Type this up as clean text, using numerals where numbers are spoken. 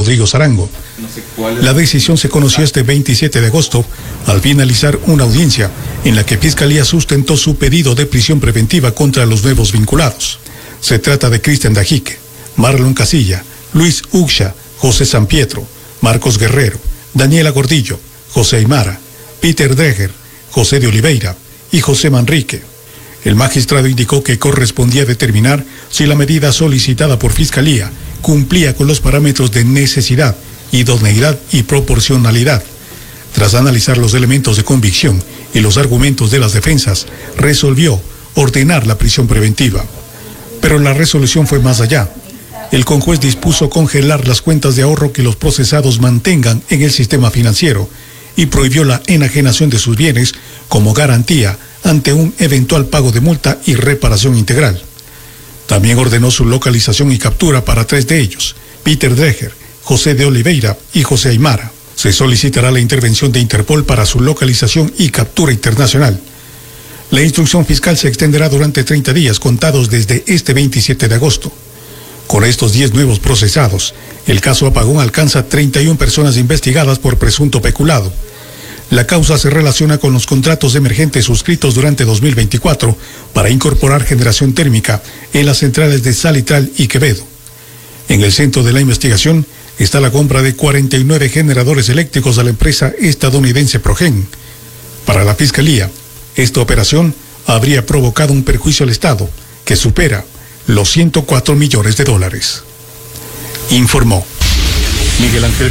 Rodrigo Sarango. La decisión se conoció este 27 de agosto al finalizar una audiencia en la que Fiscalía sustentó su pedido de prisión preventiva contra los nuevos vinculados. Se trata de Cristian Dajique, Marlon Casilla, Luis Uxha, José Sampietro, Marcos Guerrero, Daniela Gordillo, José Aymara, Peter Dreger, José de Oliveira y José Manrique. El magistrado indicó que correspondía determinar si la medida solicitada por Fiscalía cumplía con los parámetros de necesidad, idoneidad y proporcionalidad. Tras analizar los elementos de convicción y los argumentos de las defensas, resolvió ordenar la prisión preventiva. Pero la resolución fue más allá. El conjuez dispuso congelar las cuentas de ahorro que los procesados mantengan en el sistema financiero y prohibió la enajenación de sus bienes como garantía ante un eventual pago de multa y reparación integral. También ordenó su localización y captura para 3 de ellos, Peter Dreger, José de Oliveira y José Aymara. Se solicitará la intervención de Interpol para su localización y captura internacional. La instrucción fiscal se extenderá durante 30 días contados desde este 27 de agosto. Con estos 10 nuevos procesados, el caso Apagón alcanza 31 personas investigadas por presunto peculado. La causa se relaciona con los contratos emergentes suscritos durante 2024 para incorporar generación térmica en las centrales de Salitral y Quevedo. En el centro de la investigación está la compra de 49 generadores eléctricos a la empresa estadounidense Progen. Para la Fiscalía, esta operación habría provocado un perjuicio al Estado que supera los $104 millones. Informó Miguel Ángel